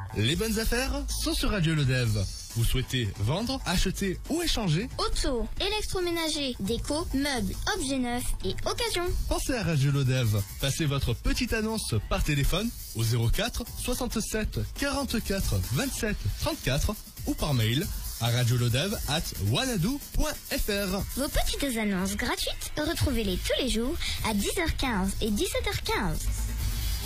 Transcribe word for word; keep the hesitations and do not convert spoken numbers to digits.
Les bonnes affaires sont sur Radio Le Dev. Vous souhaitez vendre, acheter ou échanger? Auto, électroménager, déco, meubles, objets neufs et occasion. Pensez à Radio Le Dev. Passez votre petite annonce par téléphone au zéro quatre soixante-sept quarante-quatre vingt-sept trente-quatre ou par mail à radioledev arobase wanadoo point fr. Vos petites annonces gratuites, retrouvez-les tous les jours à dix heures quinze et dix-sept heures quinze.